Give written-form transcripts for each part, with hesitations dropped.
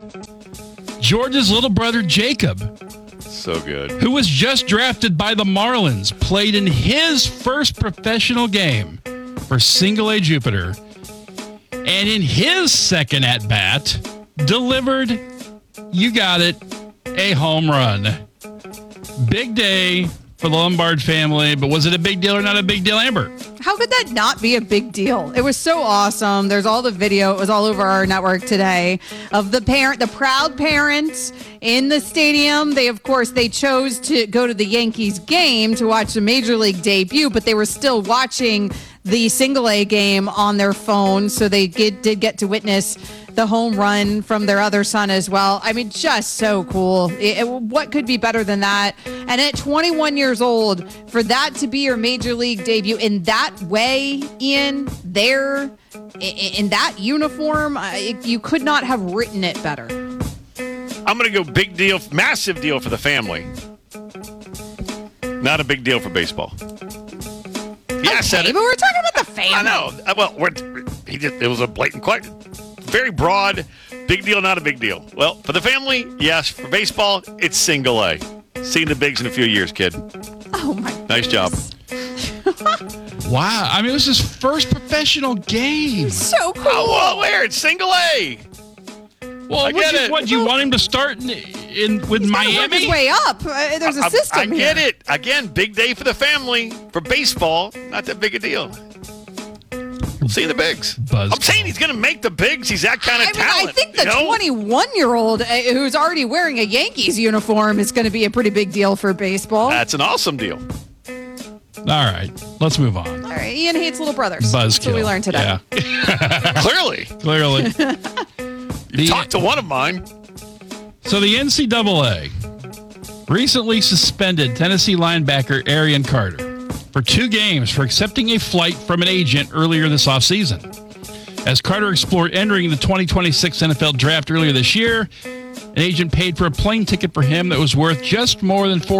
George's little brother, Jacob, So good. who was just drafted by the Marlins, played in his first professional game for Single A Jupiter. And in his second at-bat, delivered, you got it, a home run. Big day for the Lombard family, but was it a big deal or not a big deal, Amber? How could that not be a big deal? It was so awesome. There's all the video. It was all over our network today of the proud parents in the stadium. They chose to go to the Yankees game to watch the Major League debut, but they were still watching the Single A game on their phone. So they did get to witness the home run from their other son as well. I mean, just so cool. What could be better than that? And at 21 years old, for that to be your Major League debut in that way, Ian, there, in that uniform, you could not have written it better. I'm going to go big deal, massive deal for the family. Not a big deal for baseball. Yeah, I said it. But we're talking about the family. I know. Well, it was a blatant question. Very broad. Big deal, not a big deal. Well, for the family, yes. For baseball, it's Single A. Seeing the bigs in a few years, kid. Oh, my Nice job. Wow. I mean, it was his first professional game. So cool. Oh, well, where? It's Single A. Well, I get it. What, do you want him to start with He's gotta work Miami? his way up. There's a system I get here. it. Again, big day for the family. For baseball, not that big a deal. See the bigs. Buzz I'm saying he's going to make the bigs. He's that kind of talent. I think the 21-year-old who's already wearing a Yankees uniform is going to be a pretty big deal for baseball. That's an awesome deal. All right. Let's move on. All right. Ian hates little brothers. Buzzkill. That's what we learned today. Yeah. Clearly. Clearly. You talked to one of mine. So the NCAA recently suspended Tennessee linebacker Arian Carter for 2 games for accepting a flight from an agent earlier this offseason. As Carter explored entering the 2026 NFL Draft earlier this year, an agent paid for a plane ticket for him that was worth just more than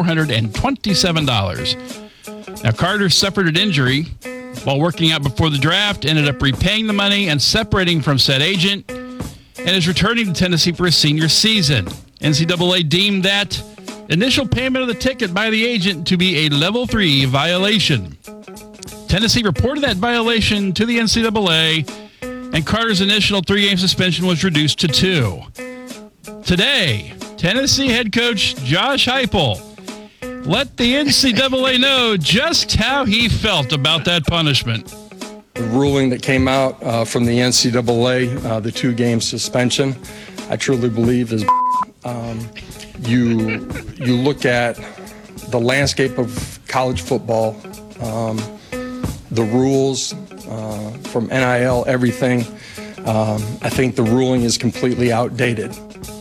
$427. Now, Carter suffered an injury while working out before the draft, ended up repaying the money and separating from said agent, and is returning to Tennessee for his senior season. NCAA deemed that initial payment of the ticket by the agent to be a Level 3 violation. Tennessee reported that violation to the NCAA, and Carter's initial 3-game suspension was reduced to 2. Today, Tennessee head coach Josh Heupel let the NCAA know just how he felt about that punishment. The ruling that came out from the NCAA, the 2-game suspension, I truly believe is you look at the landscape of college football, the rules from NIL, everything. I think the ruling is completely outdated.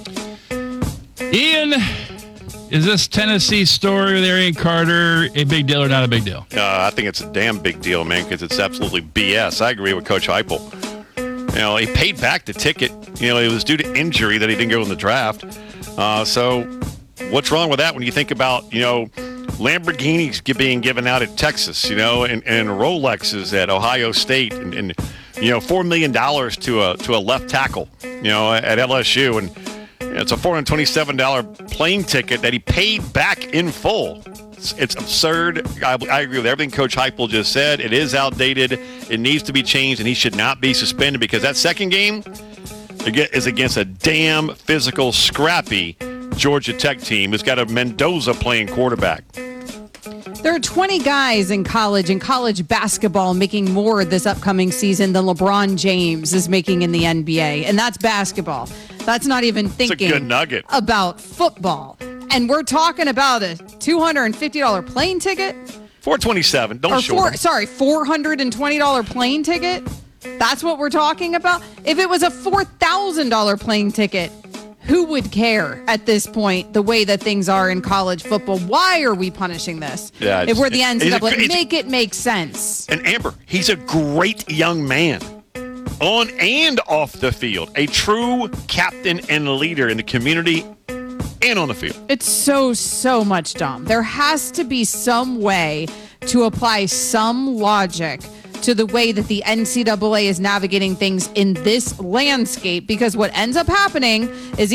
Ian, is this Tennessee story with Arian Carter a big deal or not a big deal? I think it's a damn big deal, man, because it's absolutely BS. I agree with Coach Heupel. He paid back the ticket. It was due to injury that he didn't go in the draft. So what's wrong with that when you think about, Lamborghinis being given out at Texas, and Rolexes at Ohio State and $4 million to a left tackle, at LSU. And it's a $427 plane ticket that he paid back in full. It's absurd. I agree with everything Coach Heupel just said. It is outdated. It needs to be changed, and he should not be suspended because that second game is against a damn physical, scrappy Georgia Tech team who's got a Mendoza playing quarterback. There are 20 guys in college basketball making more this upcoming season than LeBron James is making in the NBA, and that's basketball. That's not even thinking a good nugget about football. And we're talking about a $250 plane ticket? $427. Don't short. $420 plane ticket? That's what we're talking about? If it was a $4,000 plane ticket, who would care at this point, the way that things are in college football? Why are we punishing this? Yeah, if we're the NCAA, make it make sense. And Amber, he's a great young man. On and off the field. A true captain and leader in the community and on the field. It's so much, Dom. There has to be some way to apply some logic to the way that the NCAA is navigating things in this landscape, because what ends up happening is